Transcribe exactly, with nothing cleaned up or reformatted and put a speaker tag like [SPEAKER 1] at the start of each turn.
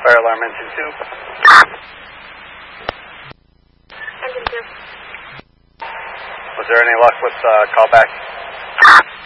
[SPEAKER 1] Fire alarm engine two.
[SPEAKER 2] Engine two.
[SPEAKER 1] Was there any luck with uh, callback?